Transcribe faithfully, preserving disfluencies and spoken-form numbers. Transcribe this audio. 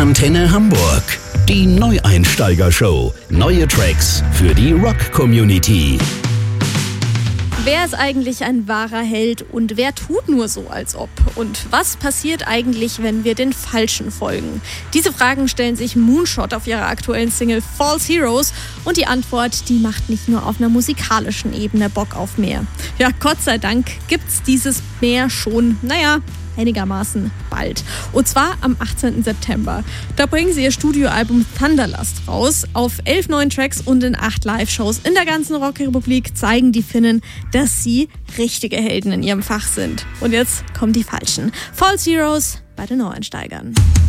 Antenne Hamburg. Die Neueinsteiger-Show. Neue Tracks für die Rock-Community. Wer ist eigentlich ein wahrer Held und wer tut nur so, als ob? Und was passiert eigentlich, wenn wir den Falschen folgen? Diese Fragen stellen sich Moonshot auf ihrer aktuellen Single False Heroes und die Antwort, die macht nicht nur auf einer musikalischen Ebene Bock auf mehr. Ja, Gott sei Dank gibt's dieses Mehr schon, naja, einigermaßen bald. Und zwar am achtzehnten September. Da bringen sie ihr Studioalbum Thunderlust raus. Auf elf neuen Tracks und in acht Live-Shows in der ganzen Rockrepublik zeigen die Finnen, dass sie richtige Helden in ihrem Fach sind. Und jetzt kommen die Falschen. False Heroes bei den Neueinsteigern.